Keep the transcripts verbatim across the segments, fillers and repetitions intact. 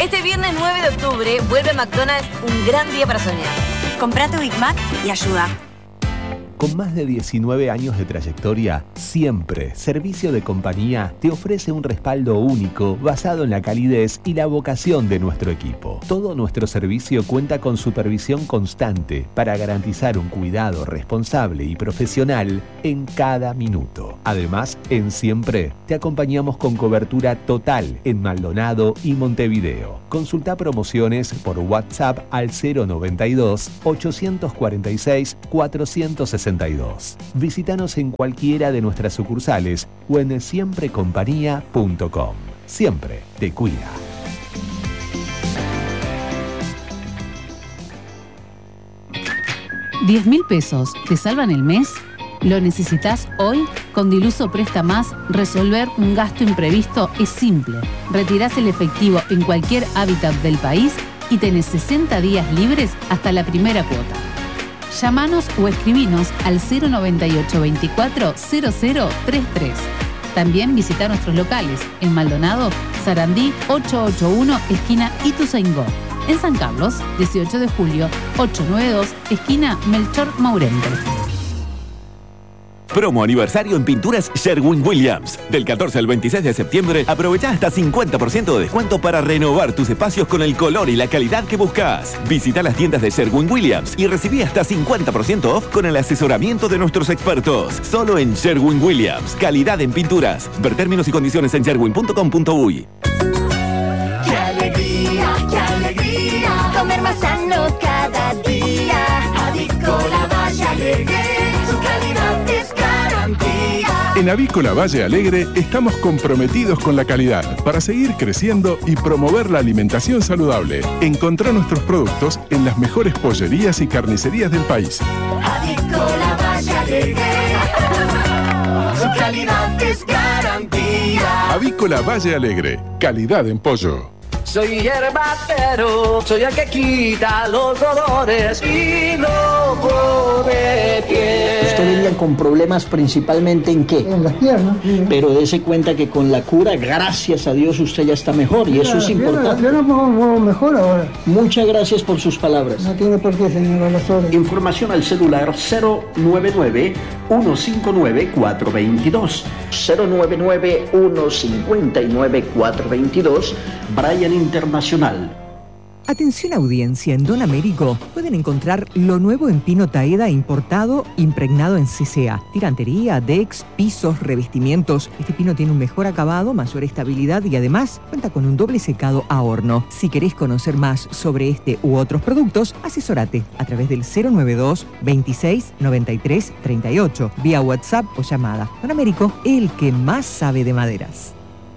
Este viernes nueve de octubre vuelve a McDonald's un gran día para soñar. Comprá tu Big Mac y ayuda. Con más de diecinueve años de trayectoria, Siempre Servicio de Compañía te ofrece un respaldo único basado en la calidez y la vocación de nuestro equipo. Todo nuestro servicio cuenta con supervisión constante para garantizar un cuidado responsable y profesional en cada minuto. Además, en Siempre te acompañamos con cobertura total en Maldonado y Montevideo. Consulta promociones por WhatsApp al cero noventa y dos, ochocientos cuarenta y seis, cuatrocientos sesenta y dos. Visítanos en cualquiera de nuestras sucursales o en siempre compañía punto com. Siempre te cuida. ¿diez mil pesos te salvan el mes? ¿Lo necesitas hoy? Con Diluso Presta Más, resolver un gasto imprevisto es simple. Retirás el efectivo en cualquier hábitat del país y tenés sesenta días libres hasta la primera cuota. Llámanos o escribinos al cero noventa y ocho veinticuatro cero cero treinta y tres. También visita nuestros locales en Maldonado, Sarandí ochocientos ochenta y uno, esquina Ituzaingó. En San Carlos, dieciocho de julio, ochocientos noventa y dos, esquina Melchor Maurente. Promo aniversario en Pinturas Sherwin-Williams. Del catorce al veintiséis de septiembre, aprovecha hasta cincuenta por ciento de descuento para renovar tus espacios con el color y la calidad que buscas. Visita las tiendas de Sherwin-Williams y recibí hasta cincuenta por ciento off con el asesoramiento de nuestros expertos. Solo en Sherwin-Williams. Calidad en pinturas. Ver términos y condiciones en sherwin punto com punto uy. ¡Qué alegría, qué alegría! Comer más sano cada día. Avícola Valle Alegre, su calidad es garantía. En Avícola Valle Alegre estamos comprometidos con la calidad para seguir creciendo y promover la alimentación saludable. Encontrá nuestros productos en las mejores pollerías y carnicerías del país. Avícola Valle Alegre, su calidad es garantía. Avícola Valle Alegre, calidad en pollo. Soy hierbatero, soy el que quita los dolores y no pone pie. Usted venía con problemas principalmente ¿en qué? En las piernas. Sí. Pero dése cuenta que con la cura, gracias a Dios, usted ya está mejor y eso es importante. Yo no puedo mejor ahora. Muchas gracias por sus palabras. No tiene por qué, señor Alazor. Información al celular cero nueve nueve, uno cinco nueve, cuatro dos dos. cero nueve nueve, uno cinco nueve, cuatro dos dos. Brian Internacional. Atención audiencia, en Don Américo pueden encontrar lo nuevo en pino taeda importado, impregnado en C C A. Tirantería, decks, pisos, revestimientos. Este pino tiene un mejor acabado, mayor estabilidad y además cuenta con un doble secado a horno. Si querés conocer más sobre este u otros productos, asesórate a través del cero nueve dos, veintiséis, noventa y tres, treinta y ocho, vía WhatsApp o llamada. Don Américo, el que más sabe de maderas.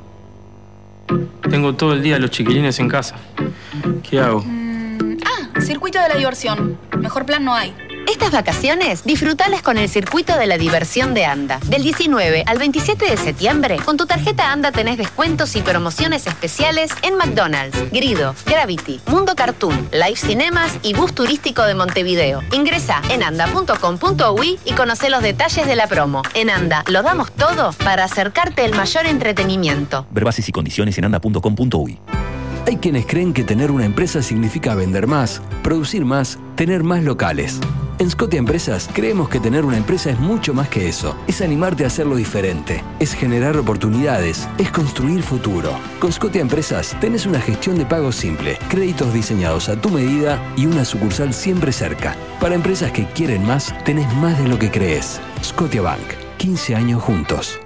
Tengo todo el día los chiquilines en casa. ¿Qué hago? Mm, ah, circuito de la diversión. Mejor plan no hay. Estas vacaciones, disfrutalas con el Circuito de la Diversión de ANDA. Del diecinueve al veintisiete de septiembre, con tu tarjeta ANDA tenés descuentos y promociones especiales en McDonald's, Grido, Gravity, Mundo Cartoon, Live Cinemas y Bus Turístico de Montevideo. Ingresá en anda punto com punto uy y conocé los detalles de la promo. En ANDA lo damos todo para acercarte el mayor entretenimiento. Ver bases y condiciones en anda punto com punto uy. Hay quienes creen que tener una empresa significa vender más, producir más, tener más locales. En Scotia Empresas creemos que tener una empresa es mucho más que eso. Es animarte a hacerlo diferente. Es generar oportunidades. Es construir futuro. Con Scotia Empresas tenés una gestión de pagos simple, créditos diseñados a tu medida y una sucursal siempre cerca. Para empresas que quieren más, tenés más de lo que crees. Scotia Bank. quince años juntos.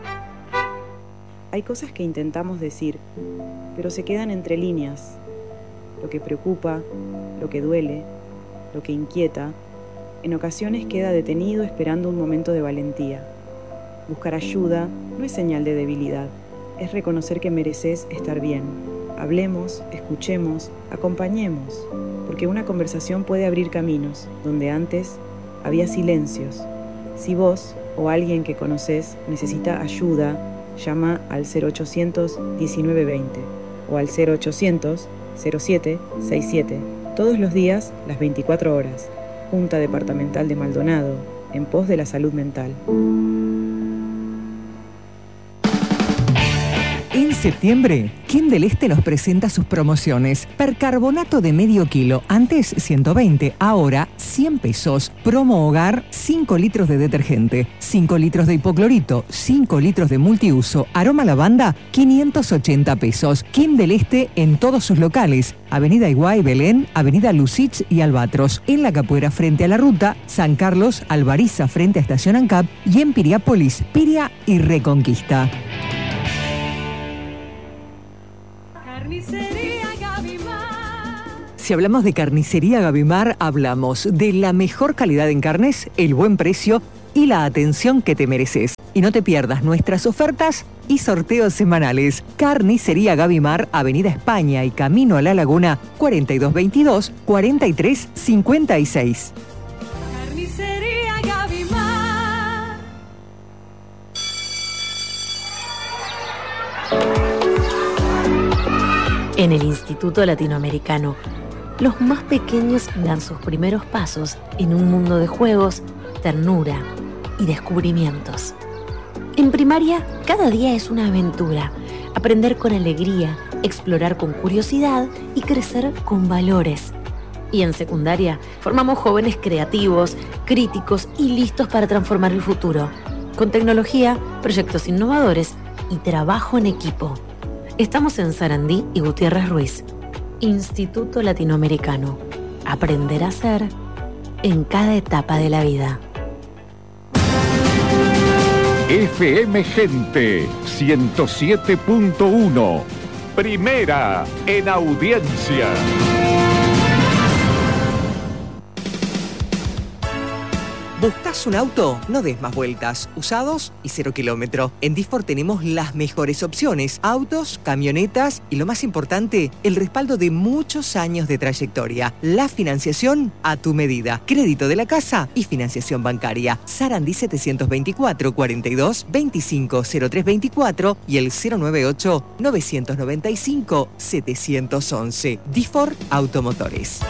Hay cosas que intentamos decir, pero se quedan entre líneas. Lo que preocupa, lo que duele, lo que inquieta, en ocasiones queda detenido esperando un momento de valentía. Buscar ayuda no es señal de debilidad, es reconocer que mereces estar bien. Hablemos, escuchemos, acompañemos, porque una conversación puede abrir caminos donde antes había silencios. Si vos o alguien que conoces necesita ayuda, llama al cero ochocientos, diecinueve veinte o al cero ochocientos, cero siete sesenta y siete, todos los días, las veinticuatro horas. Junta Departamental de Maldonado, en pos de la salud mental. En Septiembre, Quim del Este nos presenta sus promociones. Percarbonato de medio kilo, antes ciento veinte, ahora cien pesos. Promo hogar, cinco litros de detergente, cinco litros de hipoclorito, cinco litros de multiuso, aroma lavanda, quinientos ochenta pesos. Quim del Este en todos sus locales. Avenida Iguay, Belén, Avenida Lucich y Albatros. En La Capuera frente a la ruta, San Carlos, Albariza frente a Estación ANCAP y en Piriápolis, Piria y Reconquista. Si hablamos de Carnicería Gavimar, hablamos de la mejor calidad en carnes, el buen precio y la atención que te mereces. Y no te pierdas nuestras ofertas y sorteos semanales. Carnicería Gavimar, Avenida España y Camino a la Laguna, cuarenta y dos veintidós, cuarenta y tres cincuenta y seis. Carnicería Gavimar. En el Instituto Latinoamericano, los más pequeños dan sus primeros pasos en un mundo de juegos, ternura y descubrimientos. En primaria, cada día es una aventura. Aprender con alegría, explorar con curiosidad y crecer con valores. Y en secundaria, formamos jóvenes creativos, críticos y listos para transformar el futuro. Con tecnología, proyectos innovadores y trabajo en equipo. Estamos en Sarandí y Gutiérrez Ruiz. Instituto Latinoamericano. Aprender a ser en cada etapa de la vida. F M Gente ciento siete punto uno. Primera en audiencia. ¿Buscas un auto? No des más vueltas. Usados y cero kilómetro. En Disfor tenemos las mejores opciones. Autos, camionetas y lo más importante, el respaldo de muchos años de trayectoria. La financiación a tu medida. Crédito de la casa y financiación bancaria. Sarandí setecientos veinticuatro, cuarenta y dos, veinticinco, cero tres veinticuatro y el cero noventa y ocho, novecientos noventa y cinco, setecientos once. Disfor Automotores.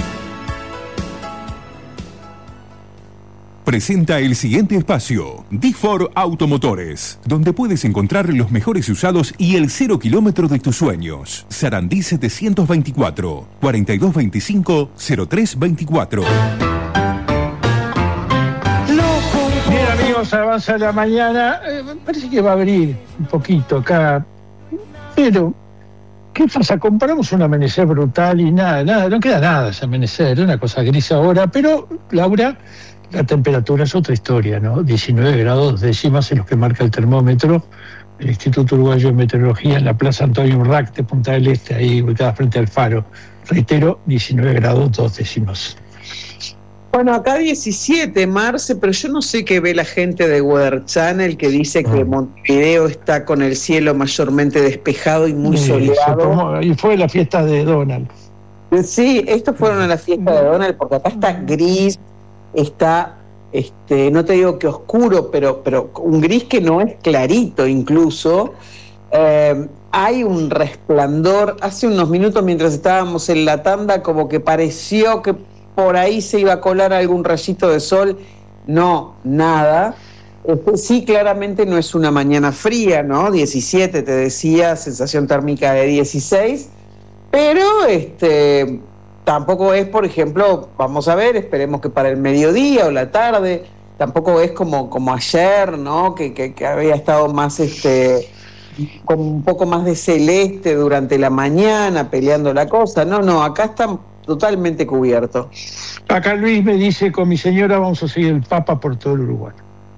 Presenta el siguiente espacio, Disfor Automotores, donde puedes encontrar los mejores usados y el cero kilómetro de tus sueños. Sarandí setecientos veinticuatro, cuarenta y dos veinticinco, cero tres veinticuatro. Bien, amigos, avanza la mañana. Eh, parece que va a abrir un poquito acá. Pero, ¿qué pasa? Compramos un amanecer brutal y nada, nada, no queda nada ese amanecer, una cosa gris ahora. Pero, Laura, la temperatura es otra historia, ¿no? diecinueve grados décimas en los que marca el termómetro el Instituto Uruguayo de Meteorología en la Plaza Antonio Urrac de Punta del Este, ahí ubicada frente al faro. Reitero, diecinueve grados dos décimas. Bueno, acá diecisiete, Marce, pero yo no sé qué ve la gente de Weather Channel que dice que Montevideo está con el cielo mayormente despejado y muy Sí, soleado. se tomó- y fue la fiesta de Donald. Sí, estos fueron a la fiesta de Donald porque acá está gris, está, este, no te digo que oscuro, pero, pero un gris que no es clarito incluso. Eh, hay un resplandor. Hace unos minutos mientras estábamos en la tanda como que pareció que por ahí se iba a colar algún rayito de sol. No, nada. Este, sí, claramente no es una mañana fría, ¿no? diecisiete te decía, sensación térmica de dieciséis, pero este tampoco es, por ejemplo, vamos a ver, esperemos que para el mediodía o la tarde, tampoco es como, como ayer, ¿no? Que, que, que había estado más, este, con un poco más de celeste durante la mañana, peleando la cosa. No, no, acá está totalmente cubierto. Acá Luis me dice, con mi señora vamos a seguir el Papa por todo el Uruguay.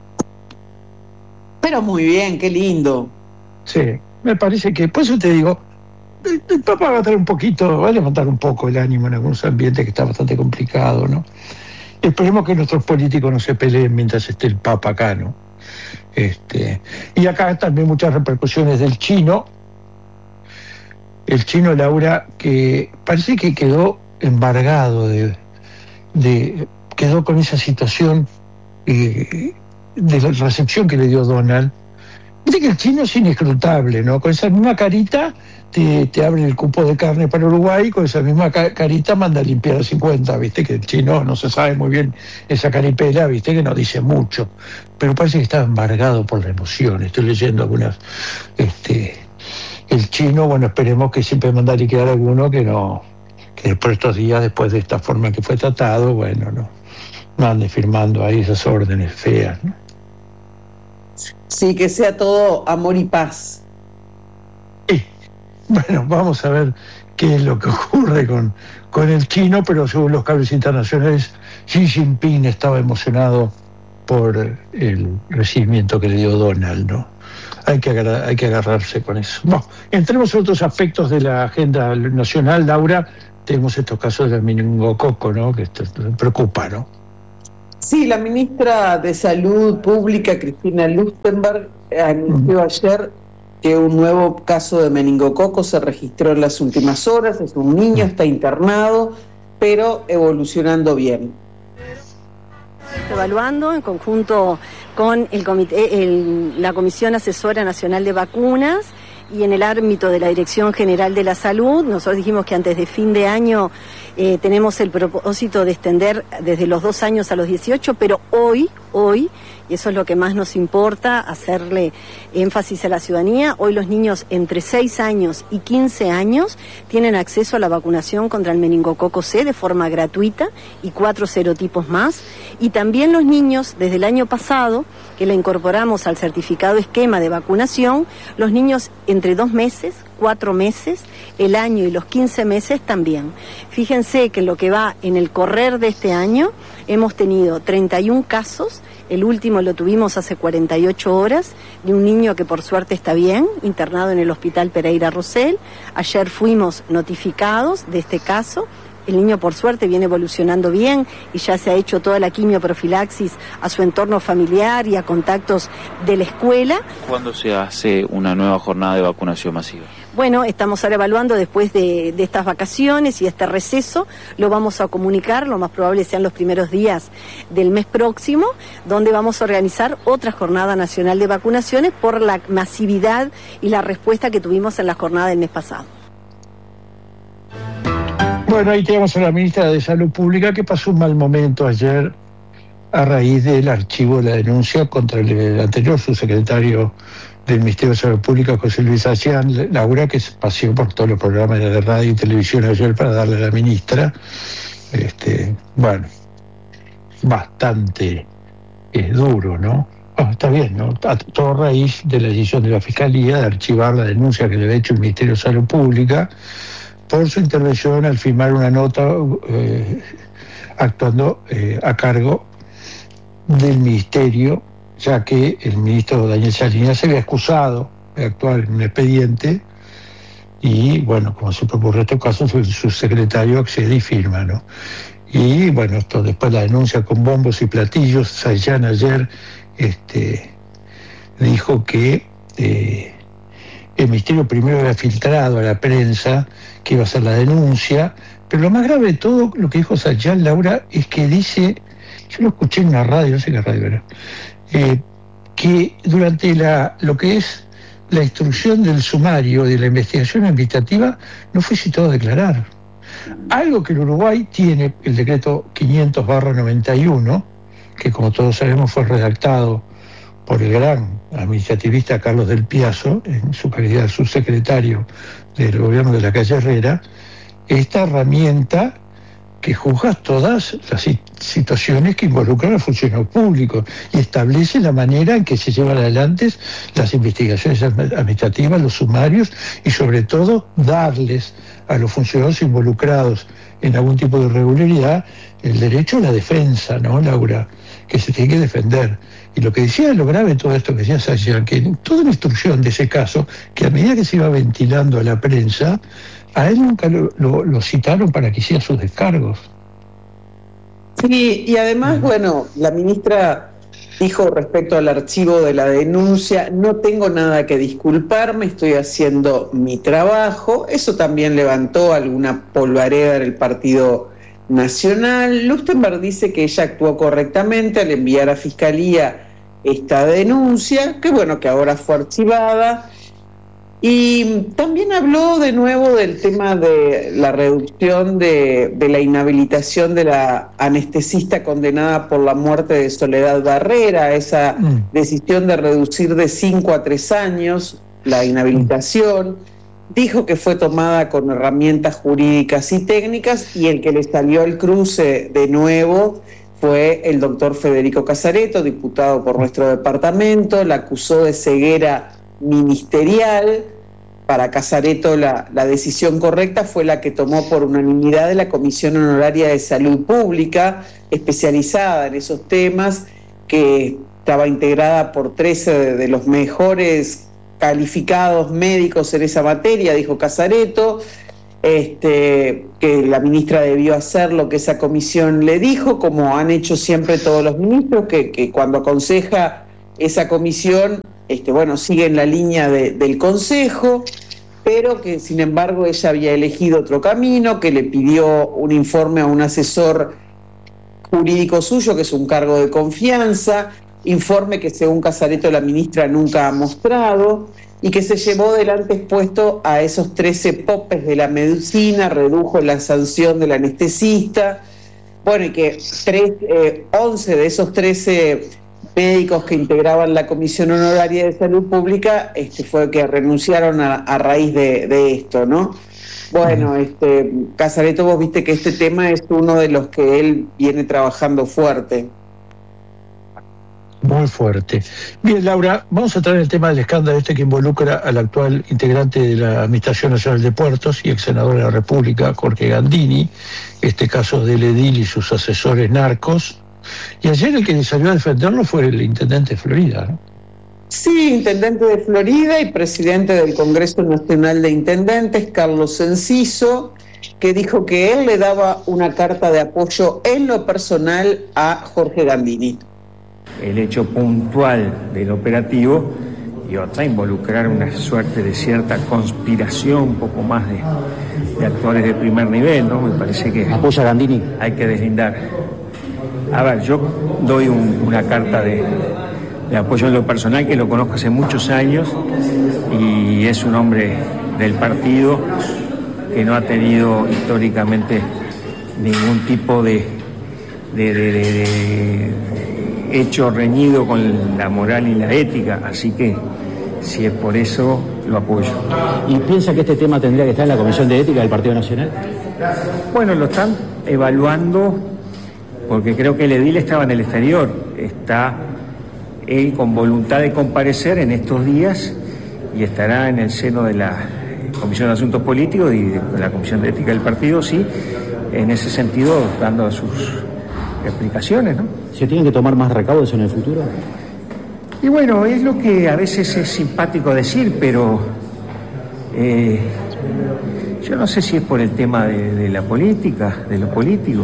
Pero muy bien, qué lindo. Sí, me parece que, por eso te digo, el, el Papa va a traer un poquito, va a levantar un poco el ánimo en algunos ambientes que está bastante complicado, ¿no? Esperemos que nuestros políticos no se peleen mientras esté el Papa acá, ¿no? Este, y acá también muchas repercusiones del chino. El chino, Laura, que parece que quedó embargado, de, de quedó con esa situación eh, de la recepción que le dio Donald. Viste que el chino es inescrutable, ¿no? Con esa misma carita te, te abre el cupo de carne para Uruguay, con esa misma ca- carita manda a limpiar a cincuenta, viste que el chino no se sabe muy bien esa caripela, viste que no dice mucho, pero parece que está embargado por la emoción. Estoy leyendo algunas este, el chino, bueno, esperemos que siempre manda a liquidar a alguno que no, que después de estos días, después de esta forma en que fue tratado, bueno, no, no ande firmando ahí esas órdenes feas, ¿no? Sí, que sea todo amor y paz. Sí. Bueno, vamos a ver qué es lo que ocurre con, con el chino, pero según los cables internacionales, Xi Jinping estaba emocionado por el recibimiento que le dio Donald, ¿no? Hay que, agarrar, hay que agarrarse con eso. No, entremos en otros aspectos de la agenda nacional, Laura. Tenemos estos casos del meningococo, ¿no? Que esto preocupa, ¿no? Sí, la ministra de Salud Pública, Cristina Lustberg, anunció ayer que un nuevo caso de meningococo se registró en las últimas horas. Es un niño, está internado, pero evolucionando bien. Evaluando en conjunto con el comité, el, la Comisión Asesora Nacional de Vacunas y en el ámbito de la Dirección General de la Salud. Nosotros dijimos que antes de fin de año eh, tenemos el propósito de extender desde los dos años a los dieciocho, pero hoy, hoy, y eso es lo que más nos importa, hacerle énfasis a la ciudadanía, hoy los niños entre seis años y quince años tienen acceso a la vacunación contra el meningococo C de forma gratuita y cuatro serotipos más, y también los niños desde el año pasado, que la incorporamos al certificado esquema de vacunación, los niños entre dos meses, cuatro meses, el año y los quince meses también. Fíjense que en lo que va en el correr de este año hemos tenido treinta y un casos. El último lo tuvimos hace cuarenta y ocho horas, de un niño que por suerte está bien, internado en el Hospital Pereira Rosell. Ayer fuimos notificados de este caso. El niño por suerte viene evolucionando bien y ya se ha hecho toda la quimioprofilaxis a su entorno familiar y a contactos de la escuela. ¿Cuándo se hace una nueva jornada de vacunación masiva? Bueno, estamos ahora evaluando después de, de estas vacaciones y este receso, lo vamos a comunicar, lo más probable sean los primeros días del mes próximo, donde vamos a organizar otra jornada nacional de vacunaciones por la masividad y la respuesta que tuvimos en la jornada del mes pasado. Bueno, ahí tenemos a la ministra de Salud Pública que pasó un mal momento ayer a raíz del archivo de la denuncia contra el anterior subsecretario del Ministerio de Salud Pública, José Luis Ayán, Laura, que se paseó por todos los programas de radio y televisión ayer para darle a la ministra. Este, bueno, bastante eh, duro, ¿no? Oh, está bien, ¿no? A todo raíz de la decisión de la Fiscalía de archivar la denuncia que le había hecho el Ministerio de Salud Pública por su intervención al firmar una nota eh, actuando eh, a cargo del Ministerio, ya que el ministro Daniel Salinas se había excusado de actuar en un expediente y, bueno, como siempre ocurre en estos casos, su, su secretario accede y firma, ¿no? Y, bueno, esto después la denuncia con bombos y platillos. Sayán ayer este, dijo que eh, el Ministerio primero había filtrado a la prensa que iba a hacer la denuncia, pero lo más grave de todo, lo que dijo Sayán, Laura, es que dice, yo lo escuché en una radio, no sé qué radio era, eh, que durante la lo que es la instrucción del sumario de la investigación administrativa no fue citado a declarar. Algo que el Uruguay tiene, el decreto quinientos barra noventa y uno, que como todos sabemos fue redactado por el gran administrativista Carlos del Piazzo, en su calidad de subsecretario del gobierno de la calle Herrera, esta herramienta que juzga todas las situaciones que involucran al funcionario público y establece la manera en que se llevan adelante las investigaciones administrativas, los sumarios, y sobre todo darles a los funcionarios involucrados en algún tipo de irregularidad el derecho a la defensa, ¿no, Laura? Que se tiene que defender. Y lo que decía, lo grave de todo esto que decía Sayán, que en toda la instrucción de ese caso, que a medida que se iba ventilando a la prensa, a él nunca lo, lo, lo citaron para que hiciera sus descargos. Sí, y además, bueno, la ministra dijo respecto al archivo de la denuncia, no tengo nada que disculparme, estoy haciendo mi trabajo. Eso también levantó alguna polvareda en el Partido Nacional. Lustberg dice que ella actuó correctamente al enviar a Fiscalía esta denuncia, que bueno, que ahora fue archivada. Y también habló de nuevo del tema de la reducción de, de la inhabilitación de la anestesista condenada por la muerte de Soledad Barrera, esa mm. decisión de reducir de cinco a tres años la inhabilitación. dijo que fue tomada con herramientas jurídicas y técnicas, y el que le salió al cruce de nuevo fue el doctor Federico Casareto, diputado por nuestro departamento. La acusó de ceguera ministerial. Para Casareto la, la decisión correcta fue la que tomó por unanimidad de la Comisión Honoraria de Salud Pública, especializada en esos temas, que estaba integrada por trece de, de los mejores calificados médicos en esa materia, dijo Casareto, este, que la ministra debió hacer lo que esa comisión le dijo, como han hecho siempre todos los ministros, que, que cuando aconseja esa comisión, este, bueno, sigue en la línea de, del Consejo, pero que sin embargo ella había elegido otro camino, que le pidió un informe a un asesor jurídico suyo, que es un cargo de confianza, informe que según Casareto la ministra nunca ha mostrado, y que se llevó delante expuesto a esos trece popes de la medicina, redujo la sanción del anestesista, bueno, y que tres, eh, once de esos trece médicos que integraban la Comisión Honoraria de Salud Pública este, fue que renunciaron a, a raíz de, de esto, ¿no? Bueno, este, Casareto, vos viste que este tema es uno de los que él viene trabajando fuerte. Muy fuerte. Bien, Laura, vamos a traer el tema del escándalo este que involucra al actual integrante de la Administración Nacional de Puertos y ex senador de la República, Jorge Gandini, este caso del edil y sus asesores narcos. Y ayer el que salió a defenderlo fue el intendente de Florida, ¿no? Sí, intendente de Florida y presidente del Congreso Nacional de Intendentes, Carlos Enciso, que dijo que él le daba una carta de apoyo en lo personal a Jorge Gandini. El hecho puntual del operativo y otra, involucrar una suerte de cierta conspiración, un poco más de, de actores de primer nivel, ¿no? Me parece que apoya a Gandini. Hay que deslindar. A ver, yo doy un, una carta de, de apoyo en lo personal, que lo conozco hace muchos años y es un hombre del partido que no ha tenido históricamente ningún tipo de, de, de, de, de hecho reñido con la moral y la ética, así que si es por eso, lo apoyo. ¿Y piensa que este tema tendría que estar en la Comisión de Ética del Partido Nacional? Bueno, lo están evaluando, porque creo que el edil estaba en el exterior. Está él con voluntad de comparecer en estos días y estará en el seno de la Comisión de Asuntos Políticos y de la Comisión de Ética del partido, sí, en ese sentido, dando sus explicaciones, ¿no? ¿Se tienen que tomar más recaudos en el futuro? Y bueno, es lo que a veces es simpático decir, pero eh, yo no sé si es por el tema de, de la política, de los políticos.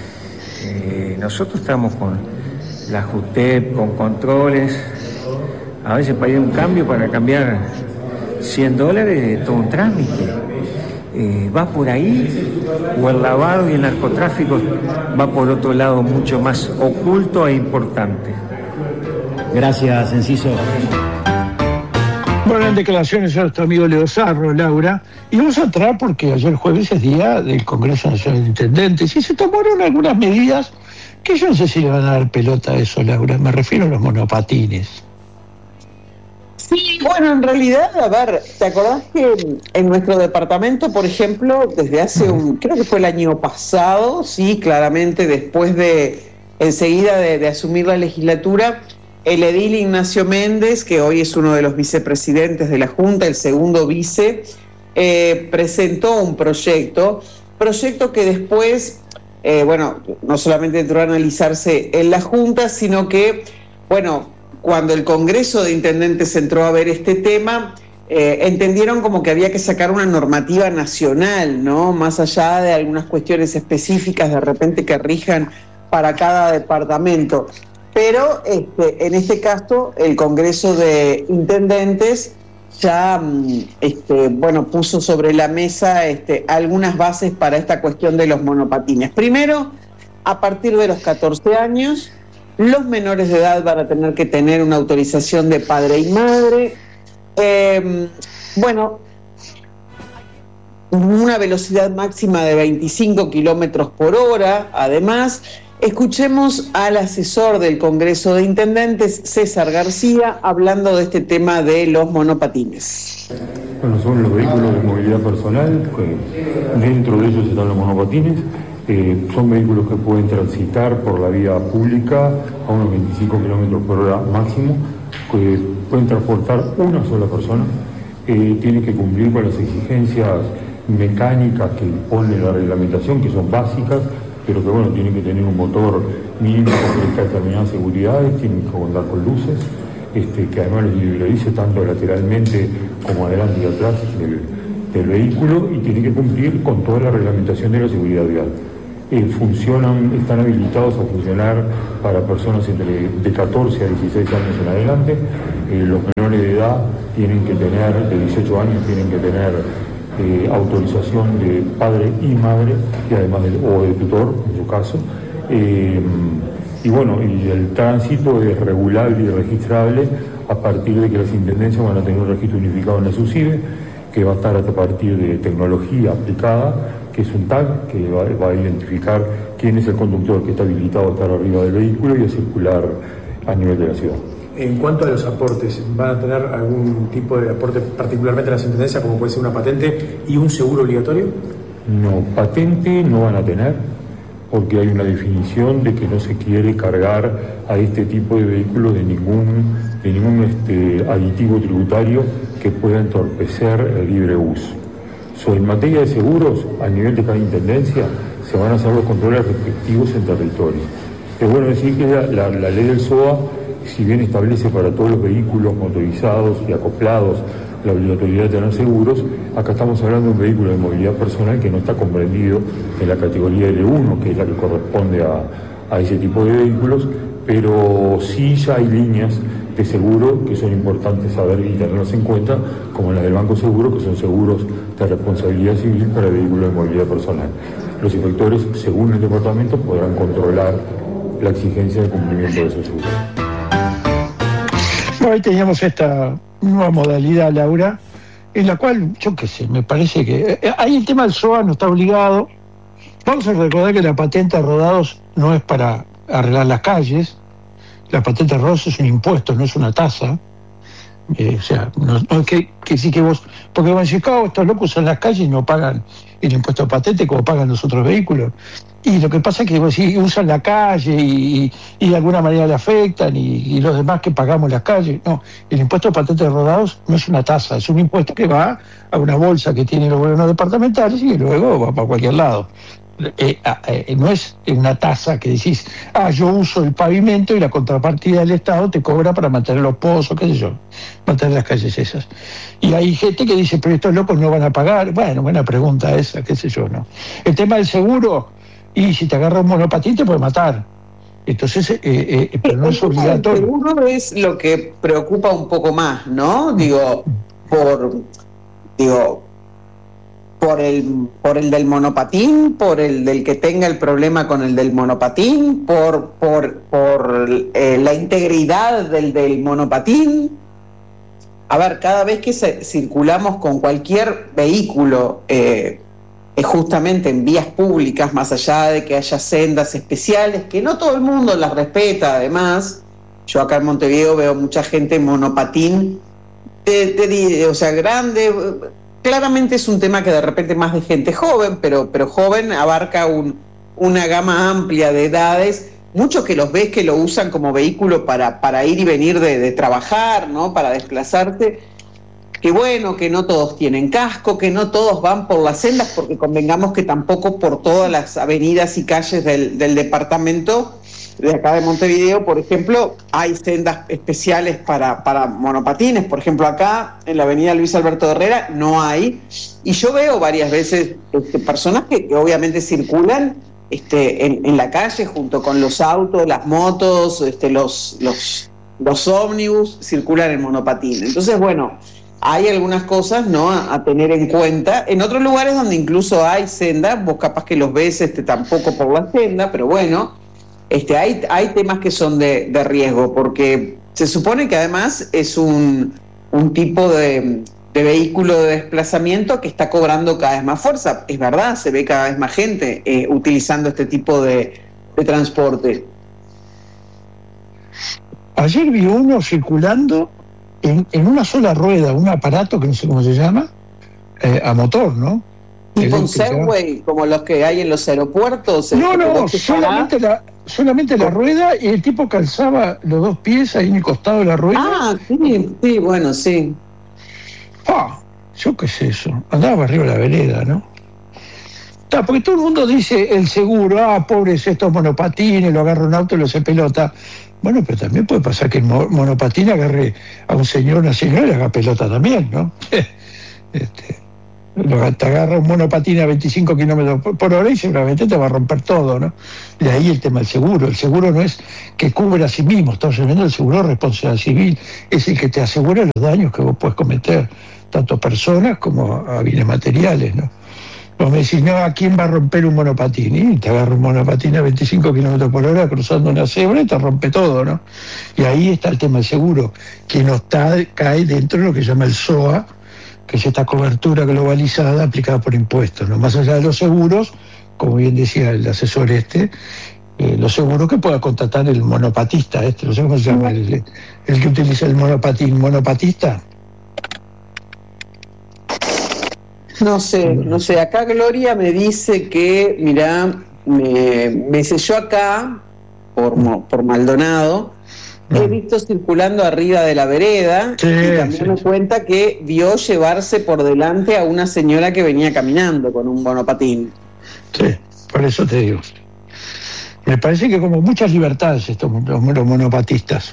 Eh, nosotros estamos con la JUTEP, con controles, a veces para ir a un cambio, para cambiar cien dólares, todo un trámite. Eh, va por ahí, o el lavado y el narcotráfico va por otro lado mucho más oculto e importante. Gracias, Enciso. Bueno, en declaraciones a nuestro amigo Leo Sarro, Laura, y vamos a entrar porque ayer jueves es día del Congreso Nacional de Intendentes y se tomaron algunas medidas que yo no sé si le van a dar pelota a eso, Laura, me refiero a los monopatines. Sí, bueno, en realidad, a ver, ¿te acordás que en nuestro departamento, por ejemplo, desde hace un, creo que fue el año pasado, sí, claramente después de, enseguida de, de asumir la legislatura, el edil Ignacio Méndez, que hoy es uno de los vicepresidentes de la Junta, el segundo vice, eh, presentó un proyecto, proyecto que después, eh, bueno, no solamente entró a analizarse en la Junta, sino que, bueno, cuando el Congreso de Intendentes entró a ver este tema, eh, entendieron como que había que sacar una normativa nacional, ¿no? Más allá de algunas cuestiones específicas de repente que rijan para cada departamento. Pero este, en este caso, el Congreso de Intendentes ya este, bueno, puso sobre la mesa este, algunas bases para esta cuestión de los monopatines. Primero, a partir de los catorce años, los menores de edad van a tener que tener una autorización de padre y madre. Eh, bueno, una velocidad máxima de veinticinco kilómetros por hora, además, Escuchemos al asesor del Congreso de Intendentes, César García, hablando de este tema de los monopatines. Bueno, son los vehículos de movilidad personal, que dentro de ellos están los monopatines. Eh, son vehículos que pueden transitar por la vía pública a unos veinticinco kilómetros por hora máximo, que pueden transportar una sola persona, eh, tienen que cumplir con las exigencias mecánicas que pone la reglamentación, que son básicas, pero que bueno, tienen que tener un motor mínimo que ofrezca determinadas seguridades, tienen que contar con luces, este, que además los individualice tanto lateralmente como adelante y atrás del, del vehículo, y tienen que cumplir con toda la reglamentación de la seguridad vial. Eh, funcionan, están habilitados a funcionar para personas entre de catorce a dieciséis años en adelante. Eh, los menores de edad tienen que tener, de dieciocho años, tienen que tener eh, autorización de padre y madre, y además de, o de tutor, en su caso. Eh, y bueno, y el tránsito es regulable y registrable a partir de que las intendencias van a tener un registro unificado en la SUSIBE, que va a estar a partir de tecnología aplicada, que es un tag que va, va a identificar quién es el conductor que está habilitado a estar arriba del vehículo y a circular a nivel de la ciudad. En cuanto a los aportes, ¿van a tener algún tipo de aporte particularmente a las intendencias, como puede ser una patente y un seguro obligatorio? No, patente no van a tener, porque hay una definición de que no se quiere cargar a este tipo de vehículos de ningún, de ningún este, aditivo tributario que pueda entorpecer el libre uso. So, en materia de seguros, a nivel de cada intendencia, se van a hacer los controles respectivos en territorio. Es bueno decir que la, la, la ley del S O A, si bien establece para todos los vehículos motorizados y acoplados la obligatoriedad de tener seguros, acá estamos hablando de un vehículo de movilidad personal que no está comprendido en la categoría L uno, que es la que corresponde a, a ese tipo de vehículos, pero sí ya hay líneas de seguro que son importantes saber y tenerlas en cuenta, como las del Banco Seguro, que son seguros de responsabilidad civil para vehículos de movilidad personal. Los inspectores, según el departamento, podrán controlar la exigencia de cumplimiento de esos seguros. Bueno, ahí teníamos esta nueva modalidad, Laura, en la cual, yo qué sé, me parece que... Eh, ahí el tema del S O A no está obligado. Vamos a recordar que la patente de rodados no es para arreglar las calles. La patente de rodados es un impuesto, no es una tasa. Eh, o sea, no, no es que, que sí que vos... Porque van a decir, oh, estos locos en las calles no pagan el impuesto de patente como pagan los otros vehículos. Y lo que pasa es que vos sí, usan la calle y, y de alguna manera le afectan y, y los demás que pagamos las calles. No, el impuesto de patente de rodados no es una tasa, es un impuesto que va a una bolsa que tienen los gobiernos departamentales y luego va para cualquier lado. Eh, eh, no es una tasa que decís, ah, yo uso el pavimento y la contrapartida del Estado te cobra para mantener los pozos, qué sé yo, mantener las calles esas. Y hay gente que dice, pero estos locos no van a pagar. Bueno, buena pregunta esa, qué sé yo, ¿no? El tema del seguro, y si te agarra un monopatín te puede matar. Entonces, eh, eh, pero no es obligatorio. El seguro es lo que preocupa un poco más, ¿no? Digo, por... digo por el por el del monopatín, por el del que tenga el problema con el del monopatín, por por por eh, la integridad del del monopatín. A ver, cada vez que se, circulamos con cualquier vehículo, eh, eh, justamente en vías públicas, más allá de que haya sendas especiales, que no todo el mundo las respeta, además. Yo acá en Montevideo veo mucha gente en monopatín, de, de, de, o sea, grande. Claramente es un tema que de repente más de gente joven, pero, pero joven abarca un, una gama amplia de edades, muchos que los ves que lo usan como vehículo para, para ir y venir de, de trabajar, ¿no? Para desplazarse, que bueno, que no todos tienen casco, que no todos van por las sendas, porque convengamos que tampoco por todas las avenidas y calles del, del departamento de acá de Montevideo, por ejemplo, hay sendas especiales para, para monopatines. Por ejemplo, acá en la avenida Luis Alberto Herrera no hay, y yo veo varias veces este, personas que, que obviamente circulan este, en, en la calle junto con los autos, las motos, este, los, los, los ómnibus, circulan en monopatín. Entonces, bueno, hay algunas cosas, ¿no?, a, a tener en cuenta. En otros lugares donde incluso hay sendas, vos capaz que los ves este, tampoco por la senda, pero bueno, Este, hay, hay temas que son de, de riesgo, porque se supone que además es un, un tipo de, de vehículo de desplazamiento que está cobrando cada vez más fuerza. Es verdad, se ve cada vez más gente eh, utilizando este tipo de, de transporte. Ayer vi uno circulando en, en una sola rueda, un aparato que no sé cómo se llama, eh, a motor, ¿no? Y con Segway, como los que hay en los aeropuertos. No, este, no, solamente la, solamente la rueda, y el tipo calzaba los dos pies ahí en el costado de la rueda. Ah, sí, sí, bueno, sí. Ah, yo qué sé eso, andaba arriba de la vereda, ¿no? Está, porque todo el mundo dice el seguro, ah, pobres estos monopatines, lo agarra un auto y lo hace pelota. Bueno, pero también puede pasar que el monopatín agarre a un señor, una señora y le haga pelota también, ¿no? este, lo, te agarra un monopatín a veinticinco kilómetros por hora y seguramente te va a romper todo, ¿no? De ahí el tema del seguro. El seguro no es que cubra a sí mismo, estamos hablando del seguro de responsabilidad civil, es el que te asegura los daños que vos puedes cometer, tanto a personas como a bienes materiales, ¿no? Vos me decís, no, ¿a quién va a romper un monopatín? Y te agarra un monopatín a veinticinco kilómetros por hora cruzando una cebra y te rompe todo, ¿no? Y ahí está el tema del seguro, que no está, cae dentro de lo que se llama el S O A, que es esta cobertura globalizada aplicada por impuestos, ¿no? Más allá de los seguros, como bien decía el asesor este, eh, los seguros que pueda contratar el monopatista, este, no sé cómo se llama, el, el que utiliza el monopatín, monopatista. No sé, no sé. Acá Gloria me dice que, mirá, me, me selló acá, por, por Maldonado, he visto circulando arriba de la vereda, sí, y también sí, me cuenta que vio llevarse por delante a una señora que venía caminando con un monopatín. Sí, por eso te digo. Me parece que como muchas libertades estos los, los monopatistas.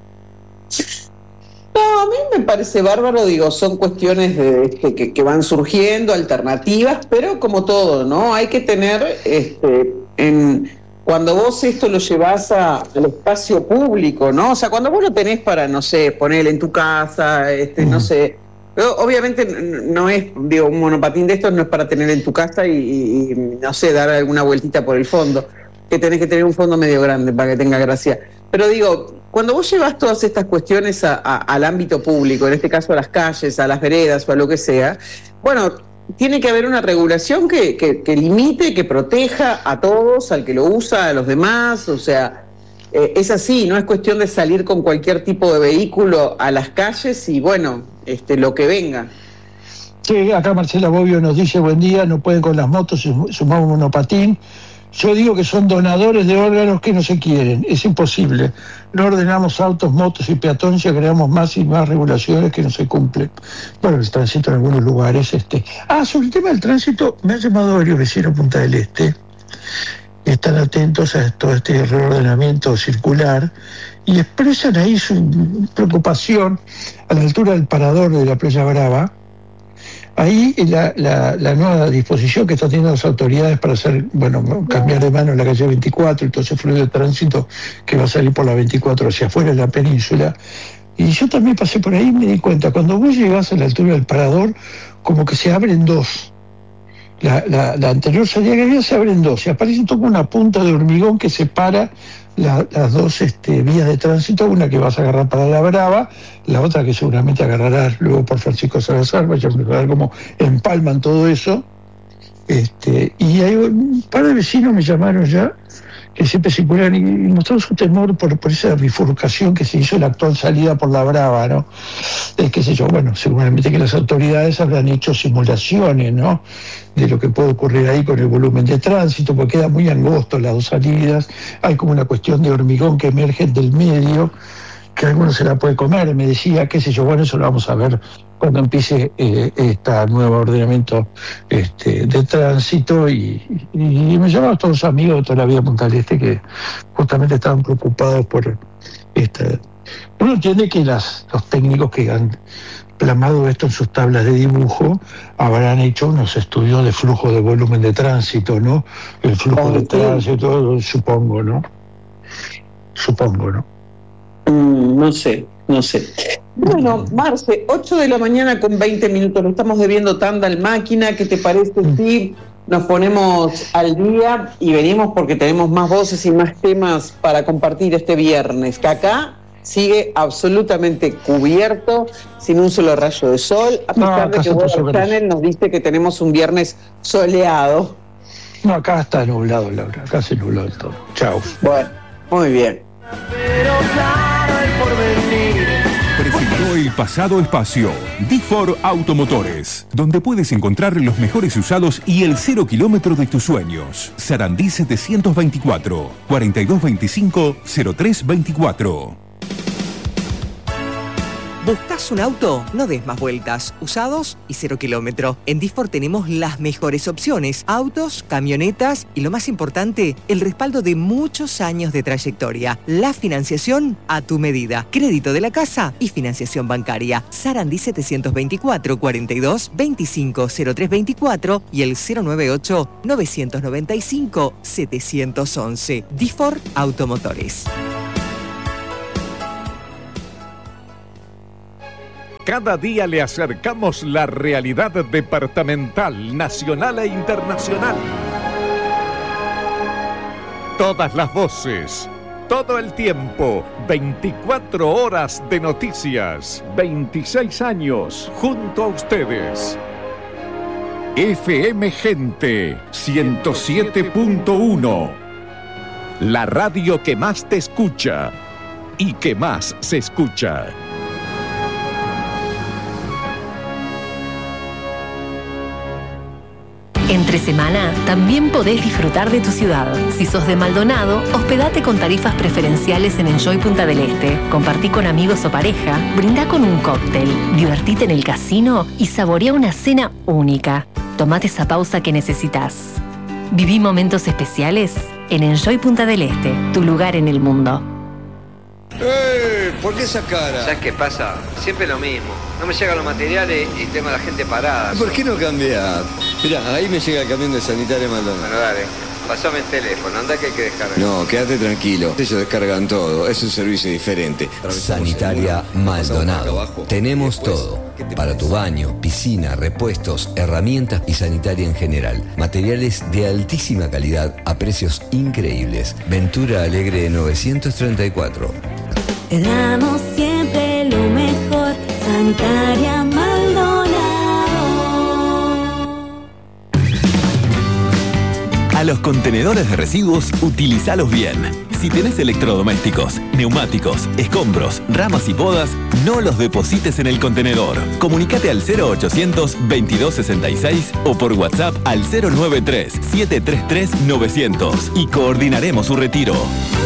No, a mí me parece bárbaro, digo, son cuestiones de, que, que, que van surgiendo, alternativas, pero como todo, ¿no? Hay que tener, este, en, cuando vos esto lo llevás a, al espacio público, ¿no? O sea, cuando vos lo tenés para, no sé, poner en tu casa, este, mm. no sé, pero obviamente no es, digo, un monopatín de estos no es para tener en tu casa y, y, y, no sé, dar alguna vueltita por el fondo, que tenés que tener un fondo medio grande para que tenga gracia. Pero digo, cuando vos llevas todas estas cuestiones a, a, al ámbito público, en este caso a las calles, a las veredas o a lo que sea, bueno, tiene que haber una regulación que, que, que limite, que proteja a todos, al que lo usa, a los demás, o sea, eh, es así, no es cuestión de salir con cualquier tipo de vehículo a las calles y bueno, este, lo que venga. Sí, acá Marcela Bobbio nos dice, buen día, no pueden con las motos, sumamos un monopatín. Yo digo que son donadores de órganos que no se quieren, es imposible. No ordenamos autos, motos y peatones, ya creamos más y más regulaciones que no se cumplen. Bueno, el tránsito en algunos lugares. este Ah, sobre el tema del tránsito, me han llamado varios vecinos de Punta del Este. Están atentos a todo este reordenamiento circular y expresan ahí su preocupación a la altura del parador de la Playa Brava. Ahí la, la, la nueva disposición que están teniendo las autoridades para hacer, bueno, cambiar de mano en la calle veinticuatro, entonces fluido de tránsito que va a salir por la veinticuatro hacia afuera de la península. Y yo también pasé por ahí y me di cuenta, cuando vos llegás a la altura del parador, como que se abren dos. La, la, la anterior salida que había se abren dos, y aparece como una punta de hormigón que separa la, las dos este, vías de tránsito, una que vas a agarrar para la Brava, la otra que seguramente agarrarás luego por Francisco Salazar, vaya a ver cómo empalman todo eso. Este, y hay un par de vecinos me llamaron ya, que siempre circulan y, y mostraron su temor por, por esa bifurcación que se hizo en la actual salida por la Brava, ¿no? Eh, qué sé yo, bueno, seguramente que las autoridades habrán hecho simulaciones, ¿no?, de lo que puede ocurrir ahí con el volumen de tránsito, porque queda muy angosto las dos salidas, hay como una cuestión de hormigón que emerge del medio, que alguno se la puede comer, me decía, qué sé yo, bueno, eso lo vamos a ver cuando empiece eh, este nuevo ordenamiento este, de tránsito, y, y, y me llamaban todos los amigos de toda la vida de Punta del Este que justamente estaban preocupados por esta. Uno entiende que las, los técnicos que han plasmado esto en sus tablas de dibujo habrán hecho unos estudios de flujo de volumen de tránsito, ¿no? El flujo de tránsito, supongo, ¿no? Supongo, ¿no? Mm, no sé, no sé. Bueno, Marce, ocho de la mañana con veinte minutos, lo estamos debiendo tanda al máquina, ¿qué te parece si nos ponemos al día y venimos porque tenemos más voces y más temas para compartir este viernes, que acá sigue absolutamente cubierto, sin un solo rayo de sol, a pesar no, de que Weather Channel nos dice que tenemos un viernes soleado? No, acá está nublado, Laura. Acá se nubló del todo. Chao. Bueno, muy bien. Pero claro, el porvenir. Presentó el pasado espacio Difor Automotores, donde puedes encontrar los mejores usados y el cero kilómetro de tus sueños. Sarandí setecientos veinticuatro, cuarenta y dos veinticinco, cero tres veinticuatro. ¿Buscas un auto? No des más vueltas. Usados y cero kilómetro. En Difor tenemos las mejores opciones. Autos, camionetas y lo más importante, el respaldo de muchos años de trayectoria. La financiación a tu medida. Crédito de la casa y financiación bancaria. Sarandí setecientos veinticuatro, cuarenta y dos veinticinco, cero tres veinticuatro y el cero noventa y ocho, novecientos noventa y cinco, setecientos once. Difor Automotores. Cada día le acercamos la realidad departamental, nacional e internacional. Todas las voces, todo el tiempo, veinticuatro horas de noticias, veintiséis años junto a ustedes. F M Gente ciento siete punto uno, la radio que más te escucha y que más se escucha. Entre semana también podés disfrutar de tu ciudad. Si sos de Maldonado, hospedate con tarifas preferenciales en Enjoy Punta del Este. Compartí con amigos o pareja, brindá con un cóctel, divertite en el casino y saborea una cena única. Tomate esa pausa que necesitas. Viví momentos especiales en Enjoy Punta del Este, tu lugar en el mundo. ¡Eh! ¿Por qué esa cara? ¿Sabes qué pasa? Siempre lo mismo. No me llegan los materiales y tengo a la gente parada. ¿Por qué no cambiar? Mirá, ahí me llega el camión de Sanitaria Maldonado. Bueno, dale. Pasame el teléfono. Anda que hay que descargar. No, quédate tranquilo. Ellos descargan todo. Es un servicio diferente. Sanitaria Maldonado. Tenemos todo. Para tu baño, piscina, repuestos, herramientas y sanitaria en general. Materiales de altísima calidad a precios increíbles. Ventura Alegre novecientos treinta y cuatro. Te damos siempre lo mejor. Sanitaria Maldonado. A los contenedores de residuos, utilizalos bien. Si tenés electrodomésticos, neumáticos, escombros, ramas y podas, no los deposites en el contenedor. Comunicate al cero ochocientos, veintidós sesenta y seis o por WhatsApp al cero noventa y tres, setecientos treinta y tres, novecientos y coordinaremos su retiro.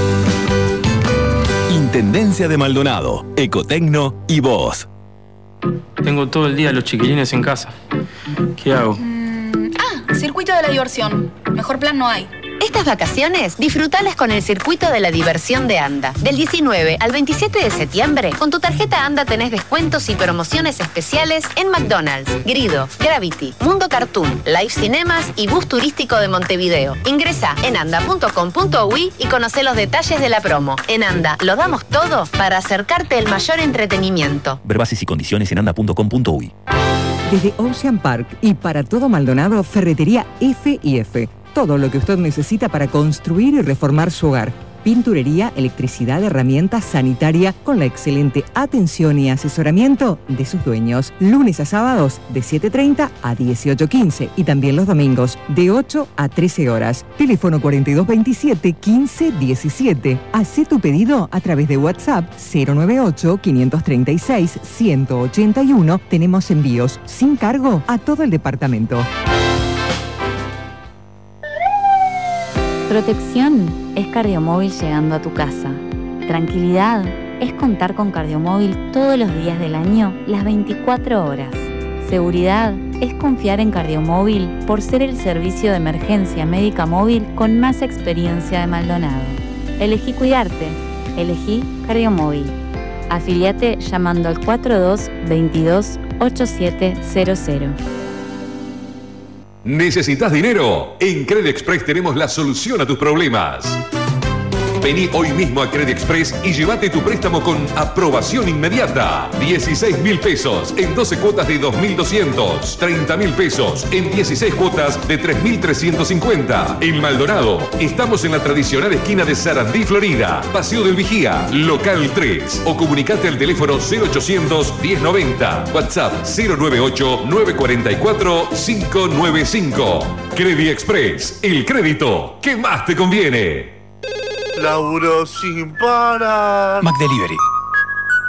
Intendencia de Maldonado, Ecotecno y vos. Tengo todo el día los chiquilines en casa. ¿Qué hago? Mm, ah, circuito de la diversión. Mejor plan no hay. Estas vacaciones, disfrutalas con el Circuito de la Diversión de ANDA. Del diecinueve al veintisiete de septiembre, con tu tarjeta ANDA tenés descuentos y promociones especiales en McDonald's, Grido, Gravity, Mundo Cartoon, Live Cinemas y Bus Turístico de Montevideo. Ingresá en anda punto com punto uy y conocé los detalles de la promo. En ANDA lo damos todo para acercarte el mayor entretenimiento. Ver bases y condiciones en anda punto com punto uy. Desde Ocean Park y para todo Maldonado, Ferretería F y F. Todo lo que usted necesita para construir y reformar su hogar. Pinturería, electricidad, herramientas, sanitaria, con la excelente atención y asesoramiento de sus dueños. Lunes a sábados de siete treinta a dieciocho quince y también los domingos de ocho a trece horas. Teléfono cuarenta y dos veintisiete, quince diecisiete. Hacé tu pedido a través de WhatsApp cero noventa y ocho, quinientos treinta y seis, ciento ochenta y uno. Tenemos envíos sin cargo a todo el departamento. Protección es Cardiomóvil llegando a tu casa. Tranquilidad es contar con Cardiomóvil todos los días del año, las veinticuatro horas. Seguridad es confiar en Cardiomóvil por ser el servicio de emergencia médica móvil con más experiencia de Maldonado. Elegí cuidarte. Elegí Cardiomóvil. Afiliate llamando al cuatro dos, veintidós, ochenta y siete cero cero. ¿Necesitas dinero? En Credexpress tenemos la solución a tus problemas. Vení hoy mismo a Credit Express y llévate tu préstamo con aprobación inmediata. dieciséis mil pesos en doce cuotas de dos mil doscientos. treinta mil pesos en dieciséis cuotas de tres mil trescientos cincuenta. En Maldonado, estamos en la tradicional esquina de Sarandí, Florida. Paseo del Vigía, local tres. O comunicate al teléfono cero ochocientos diez noventa. WhatsApp cero noventa y ocho nueve cuatro cuatro cinco nueve cinco. Credit Express, el crédito que más te conviene. Laburo sin parar. McDelivery.